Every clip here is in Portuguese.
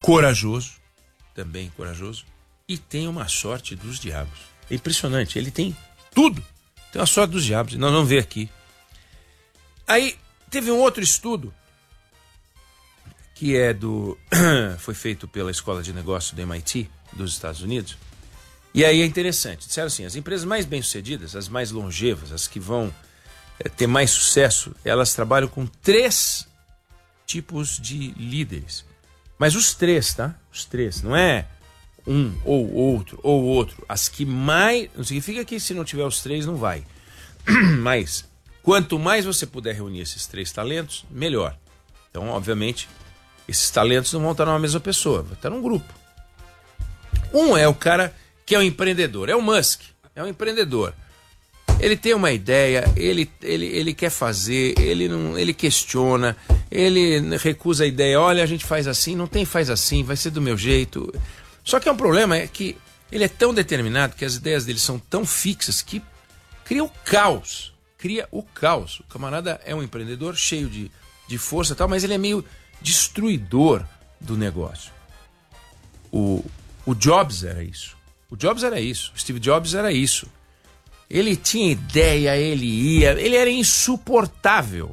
corajoso, também corajoso, e tem uma sorte dos diabos. É impressionante, ele tem tudo. Tem uma sorte dos diabos, nós vamos ver aqui. Aí teve um outro estudo que foi feito pela Escola de Negócios do MIT, dos Estados Unidos. E aí é interessante, disseram assim, as empresas mais bem-sucedidas, as mais longevas, as que vão ter mais sucesso, elas trabalham com 3 tipos de líderes. Mas os 3, tá? Os 3, não é um ou outro. As que mais... Não significa que se não tiver os 3 não vai. Mas quanto mais você puder reunir esses 3 talentos, melhor. Então, obviamente, esses talentos não vão estar numa mesma pessoa, vão estar num grupo. Um é o cara que é um empreendedor, é o Musk, é um empreendedor. Ele tem uma ideia, ele quer fazer, ele questiona, ele recusa a ideia, olha, a gente faz assim, não tem faz assim, vai ser do meu jeito. Só que um problema é que ele é tão determinado, que as ideias dele são tão fixas que cria o caos. O camarada é um empreendedor cheio de força e tal, mas ele é meio destruidor do negócio. O Jobs era isso. O Steve Jobs era isso. Ele tinha ideia, ele era insuportável.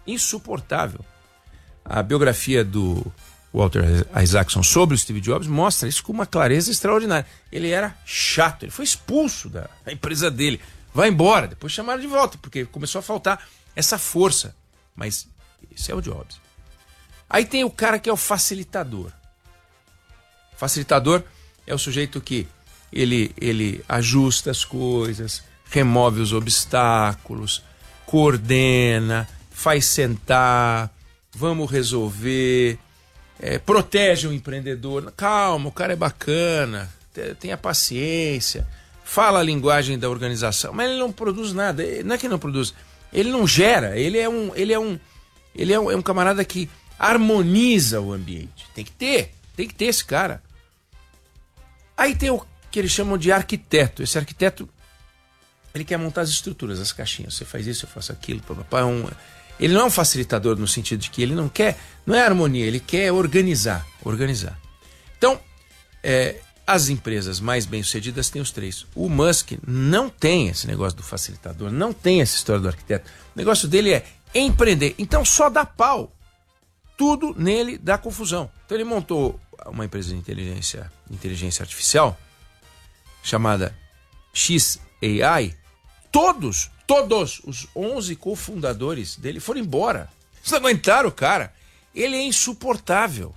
A biografia do Walter Isaacson sobre o Steve Jobs mostra isso com uma clareza extraordinária. Ele era chato, ele foi expulso da empresa dele. Vai embora, depois chamaram de volta, porque começou a faltar essa força. Mas esse é o Jobs. Aí tem o cara que é o facilitador. Facilitador é o sujeito que ele ajusta as coisas, remove os obstáculos, coordena, faz sentar, vamos resolver, protege o empreendedor. Calma, o cara é bacana, tenha paciência, fala a linguagem da organização, mas ele não produz nada. Não é que não produz, ele não gera, ele é um camarada que harmoniza o ambiente. Tem que ter esse cara. Aí tem o que eles chamam de arquiteto. Esse arquiteto, ele quer montar as estruturas, as caixinhas. Você faz isso, eu faço aquilo. Ele não é um facilitador no sentido de que ele não é harmonia, ele quer organizar. Então, as empresas mais bem-sucedidas têm os 3. O Musk não tem esse negócio do facilitador, não tem essa história do arquiteto. O negócio dele é empreender. Então só dá pau. Tudo nele dá confusão. Então ele montou uma empresa de inteligência artificial chamada XAI. Todos os 11 cofundadores dele foram embora. Vocês não aguentaram o cara. Ele é insuportável.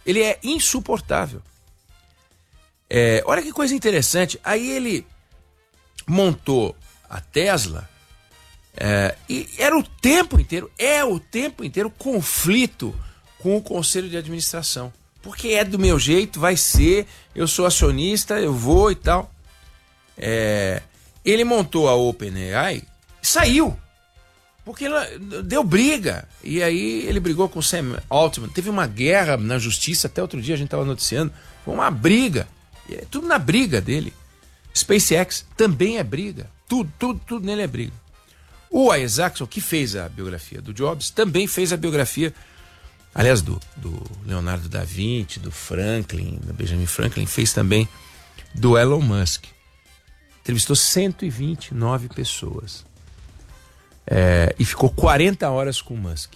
Olha que coisa interessante. Aí ele montou a Tesla e era o tempo inteiro conflito com o conselho de administração. Porque é do meu jeito, vai ser, eu sou acionista, eu vou e tal. Ele montou a OpenAI e saiu. Porque ela deu briga. E aí ele brigou com o Sam Altman. Teve uma guerra na justiça, até outro dia a gente estava noticiando. Foi uma briga. É tudo na briga dele. SpaceX também é briga. Tudo nele é briga. O Isaacson, que fez a biografia do Jobs, também fez a biografia, aliás, do Leonardo da Vinci, do Franklin, do Benjamin Franklin, fez também do Elon Musk. Entrevistou 129 pessoas. E ficou 40 horas com o Musk.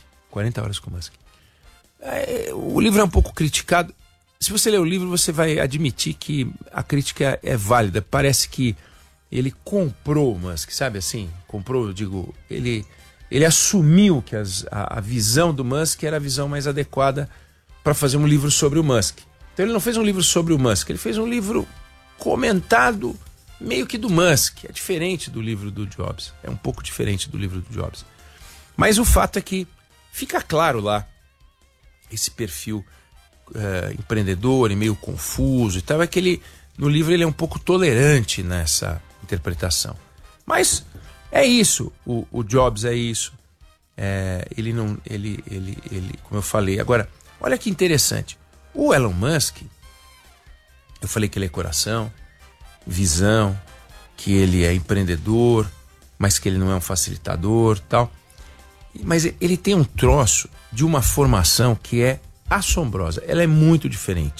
O livro é um pouco criticado. Se você ler o livro, você vai admitir que a crítica é válida. Parece que ele comprou o Musk, sabe assim? Comprou, eu digo, ele assumiu que a visão do Musk era a visão mais adequada para fazer um livro sobre o Musk. Então ele não fez um livro sobre o Musk, ele fez um livro comentado meio que do Musk. É diferente do livro do Jobs, é um pouco diferente do livro do Jobs. Mas o fato é que fica claro lá esse perfil empreendedor e meio confuso e tal, é que no livro ele é um pouco tolerante nessa interpretação. Mas é isso, o Jobs é isso. Ele, como eu falei. Agora, olha que interessante. O Elon Musk, eu falei que ele é coração, visão, que ele é empreendedor, mas que ele não é um facilitador, tal. Mas ele tem um troço de uma formação que é assombrosa. Ela é muito diferente.